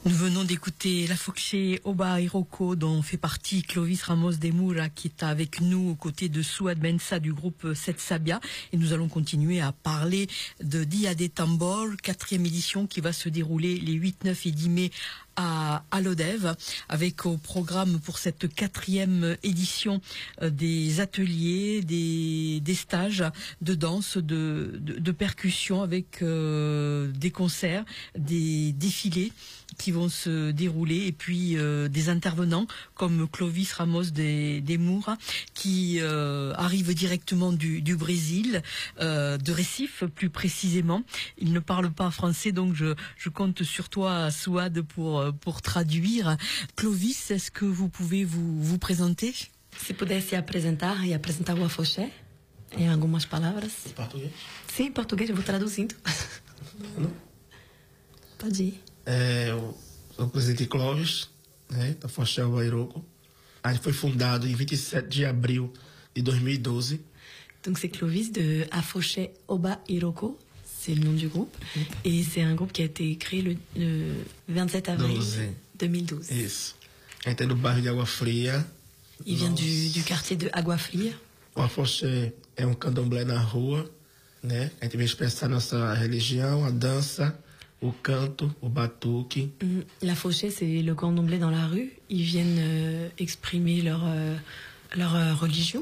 Nous venons d'écouter La Foxe Oba Iroko, dont fait partie Clovis Ramos de Moura, qui est avec nous aux côtés de Souad Bensa du groupe Set Sabia. Et nous allons continuer à parler de Dia de Tambor, 4e édition qui va se dérouler les 8, 9 et 10 mai à Lodève, avec au programme pour cette 4e édition des ateliers, des stages de danse, de percussion, avec des concerts, des défilés qui vont se dérouler, et puis des intervenants comme Clovis Ramos de Moura, qui arrive directement du Brésil, de Recife plus précisément. Il ne parle pas français, donc je compte sur toi, Souad, pour traduire. Clovis, est-ce que vous pouvez vous présenter? Se pudesse apresentar e apresentar o Afoxé em algumas palavras. Em português? Sim, em português, eu vou traduzindo. Não. Pode ir. Eu sou o presidente Clovis, né, da Afoxé Oba Iroko. A gente foi fundado em 27 de abril de 2012. Donc c'est Clovis de Afoxé Oba Iroko, c'est le nom du groupe. Et c'est un groupe qui a été créé le 27 avril 2012. Isso. A gente é do bairro de Água Fria. Il vient du quartier de Água Fria. O Afoxé é candomblé na rua, né? A gente vem expressar nossa religião, a dança, o canto, o batuque. La Foché, c'est le candomblé dans la rue. Ils viennent exprimer leur religion.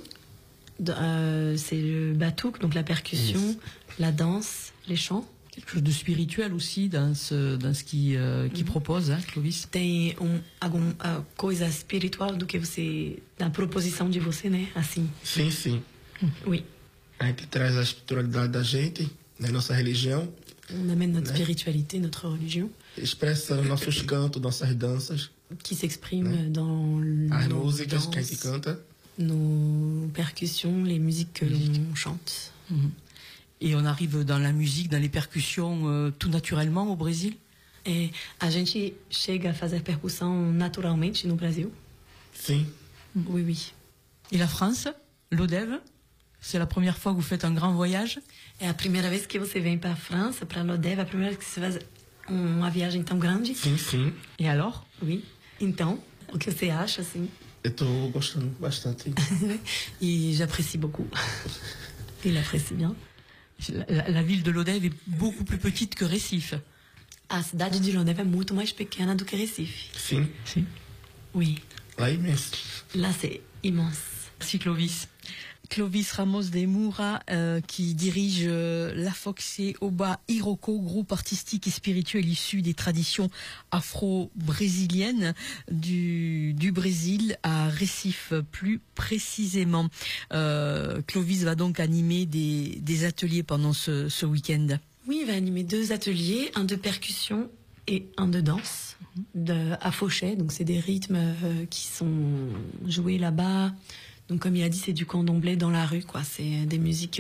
C'est le batouk, donc la percussion, la danse, les chants. Quelque chose de spirituel aussi dans ce qui propose, hein, Clovis. Tem alguma coisa espiritual do que você, da proposição de você, né? Assim. Sim, sim. Oui. A gente traz a espiritualidade da gente, né, nossa religião. On amène notre spiritualité, notre religion. Expressa nossos cantos, nossas danças. Qui s'exprime dans as nos músicas que a gente danses, canta. nos percussions, les musiques que l'on chante. Et on arrive dans la musique, dans les percussions, tout naturellement au Brésil? E a gente chega a fazer percussão naturalmente no Brasil? Sim. Oui, oui. Et la France? Lodève? C'est la première fois que vous faites un grand voyage? É a primeira vez que você vem para a França, para Lodève, a primeira vez que você faz uma viagem tão grande? Sim, sim. Et alors? Oui. Então, o que você acha, assim? Eu tô gostando bastante. E j'apprécie beaucoup. Il apprécie bien. La ville de Lodève est beaucoup plus petite que Recife. A cidade de Lodève é muito mais pequena do que Recife. Sim. Si. Oui. Lá é imenso. Là, c'est immense. Merci Clovis. Clovis Ramos de Moura, qui dirige La Foxe Oba Iroko, groupe artistique et spirituel issu des traditions afro-brésiliennes du Brésil, à Recife plus précisément. Clovis va donc animer des ateliers pendant ce week-end. Oui, il va animer 2 ateliers, un de percussion et un de danse, à Foché. Donc c'est des rythmes qui sont joués là-bas. Donc comme il a dit, c'est du candomblé dans la rue, quoi. C'est des musiques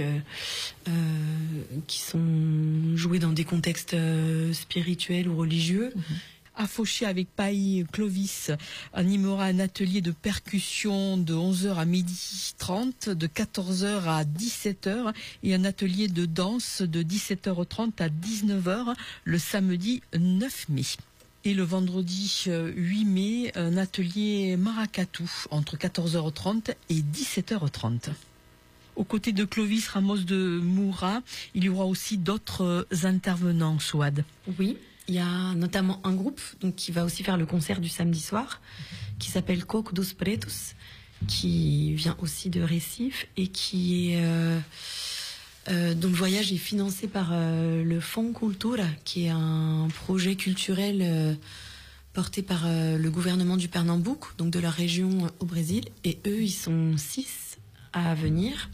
qui sont jouées dans des contextes spirituels ou religieux. À Foché, avec Paï, Clovis animera un atelier de percussion de 11h à 12h30, de 14h à 17h, et un atelier de danse de 17h30 à 19h le samedi 9 mai. Et le vendredi 8 mai, un atelier maracatu entre 14h30 et 17h30. Aux côtés de Clovis Ramos de Moura, il y aura aussi d'autres intervenants, Souad. Oui, il y a notamment un groupe donc, qui va aussi faire le concert du samedi soir, qui s'appelle Coco dos Pretos, qui vient aussi de Recife et qui est... dont le voyage est financé par le Fonds Cultura, qui est un projet culturel porté par le gouvernement du Pernambouc, donc de la région au Brésil. Et eux, ils sont 6 à venir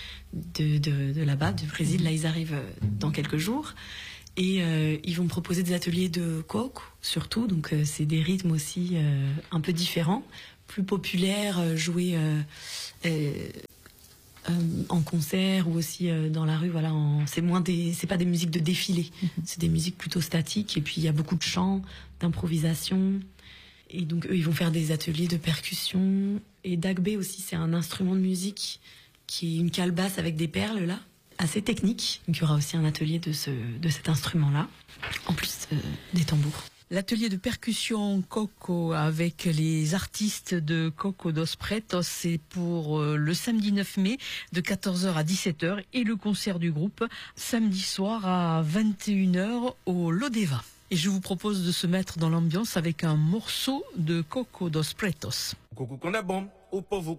de là-bas, du Brésil. Là, ils arrivent dans quelques jours. Et ils vont proposer des ateliers de coco, surtout. Donc, c'est des rythmes aussi un peu différents, plus populaires, joués... en concert ou aussi dans la rue, voilà. C'est pas des musiques de défilé, c'est des musiques plutôt statiques. Et puis il y a beaucoup de chants, d'improvisation. Et donc eux, ils vont faire des ateliers de percussion. Et dagbé aussi, c'est un instrument de musique qui est une calebasse avec des perles là, assez technique. Donc il y aura aussi un atelier de cet instrument-là, en plus des tambours. L'atelier de percussion Coco avec les artistes de Coco dos Pretos, c'est pour le samedi 9 mai de 14h à 17h et le concert du groupe samedi soir à 21h au Lodeva. Et je vous propose de se mettre dans l'ambiance avec un morceau de Coco dos Pretos. Coucou qu'on est bon, ou pour vous.